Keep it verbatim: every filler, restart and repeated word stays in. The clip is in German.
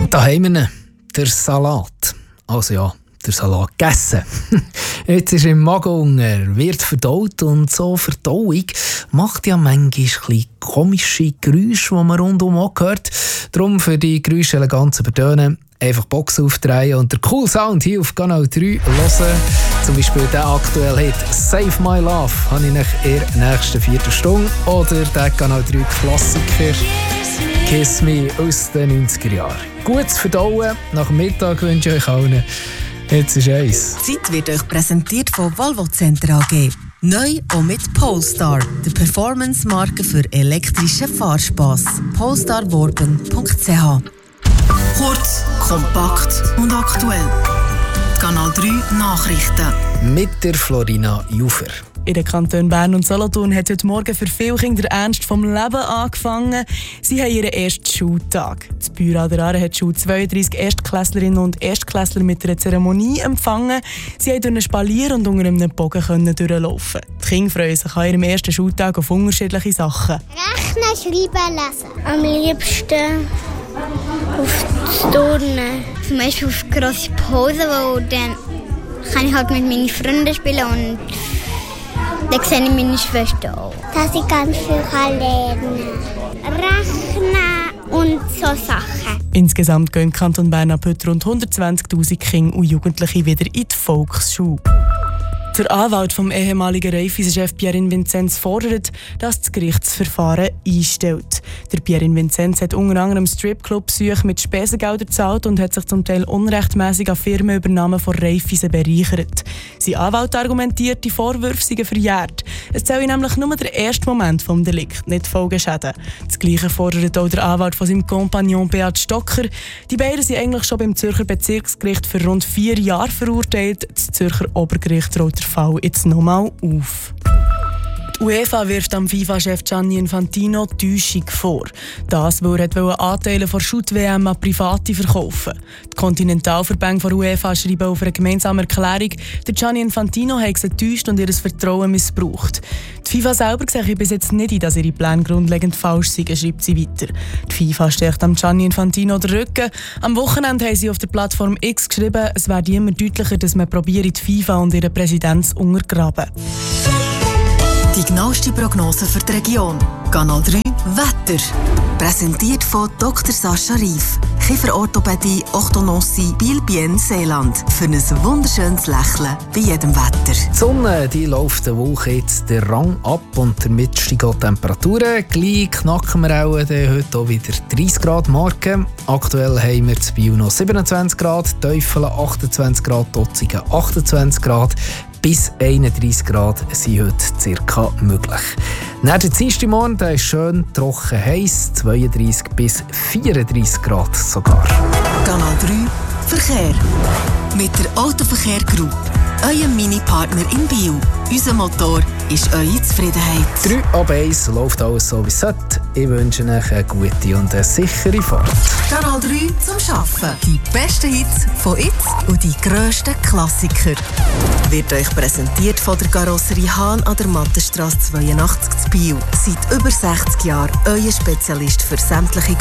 Und da haben wir ihn, der Salat. Also ja, der Salat gegessen. Jetzt ist er im Magenhunger, wird verdaut und so Verdauung macht ja manchmal ein bisschen komische Geräusche, die man rundum auch hört. Darum für die Geräusche ganz übertönen, einfach die Box aufdrehen und der Cool Sound hier auf Kanal drei hören. Zum Beispiel der aktuelle Hit «Save My Love» habe ich nach in der nächsten vierten Stunde. Oder der Kanal drei Klassiker «Kiss Me» aus den neunziger Jahren. Gutes Verdauen, nach dem Mittag wünsche ich euch allen. Jetzt ist eins. Die Zeit wird euch präsentiert von Volvo Center A G. Neu auch mit Polestar, der Performance-Marke für elektrischen Fahrspass. polestar worben punkt c h. Kurz, kompakt und aktuell. Kanal drei Nachrichten. Mit der Florina Jufer. In den Kantonen Bern und Solothurn hat heute Morgen für viele Kinder der Ernst vom Leben angefangen. Sie haben ihren ersten Schultag. Das Büro der Aare hat die Schule zweiunddreissig Erstklässlerinnen und Erstklässler mit einer Zeremonie empfangen. Sie konnten durch einen Spalier und unter einem Bogen durchlaufen. Die Kinder freuen sich an ihrem ersten Schultag auf unterschiedliche Sachen. Rechnen, schreiben, lesen. Am liebsten auf das Turnen. Zum Beispiel auf grosse Pause, wo dann kann ich halt mit meinen Freunden spielen und dann sehe ich meine Schwester auch. Dass ich ganz viel lernen kann. Rechnen und so Sachen. Insgesamt gehen im Kanton Bern ab heute rund hundertzwanzigtausend Kinder und Jugendliche wieder in die Volksschule. Der Anwalt vom ehemaligen Raiffeisen-Chef Pierin Vinzenz fordert, dass das Gerichtsverfahren einstellt. Der Pierin Vinzenz hat unter anderem Stripclub-Besuche mit Spesengeldern gezahlt und hat sich zum Teil unrechtmäßig an Firmenübernahmen von Raiffeisen bereichert. Sein Anwalt argumentiert, die Vorwürfe seien verjährt. Es zähle nämlich nur der erste Moment des Delikts, nicht Folgeschäden. Das Gleiche fordert auch der Anwalt von seinem Kompagnon Beat Stocker. Die beiden sind eigentlich schon beim Zürcher Bezirksgericht für rund vier Jahre verurteilt. Das Zürcher Obergericht rollt der Fall jetzt nochmal auf. Die UEFA wirft am FIFA-Chef Gianni Infantino Täuschung vor. Das, weil er wollte Anteile der Shoot-W M an Private verkaufen. Die Kontinentalverbände der UEFA schreiben auf einer gemeinsamen Erklärung, der Gianni Infantino habe sie getäuscht und ihr Vertrauen missbraucht. Die FIFA selber sehe bis jetzt nicht ein, dass ihre Pläne grundlegend falsch seien, schreibt sie weiter. Die FIFA stärkt am Gianni Infantino den Rücken. Am Wochenende haben sie auf der Plattform X geschrieben, es werde immer deutlicher, dass man probiere, die FIFA und ihren Präsidenten zu untergraben. Die genaueste Prognose für die Region. Kanal drei Wetter. Präsentiert von Doktor Sascha Rief. Kieferorthopädie, Orthodontie, Biel-Bien, Seeland. Für ein wunderschönes Lächeln bei jedem Wetter. Die Sonne die läuft der Woche jetzt den Rang ab und damit steigen die Temperaturen. Gleich knacken wir auch heute auch wieder dreißig Grad Marke. Aktuell haben wir in Biel noch siebenundzwanzig Grad, Teufelen achtundzwanzig Grad, Totzigen achtundzwanzig Grad. Bis einunddreissig Grad sind heute circa möglich. Nach der Dienstagmorgen der ist schön trocken heiß, zweiunddreissig bis vierunddreissig Grad sogar. Kanal drei Verkehr. Mit der Autoverkehr Group. Euer Mini-Partner in Biel. Unser Motor ist eure Zufriedenheit. drei ab eins läuft alles so wie es sollte. Ich wünsche euch eine gute und eine sichere Fahrt. Kanal drei zum Arbeiten. Die besten Hits von jetzt und die grössten Klassiker. Wird euch präsentiert von der Karosserie Hahn an der Mattenstrasse zweiundachtzig zu Biel. Seit über sechzig Jahren euer Spezialist für sämtliche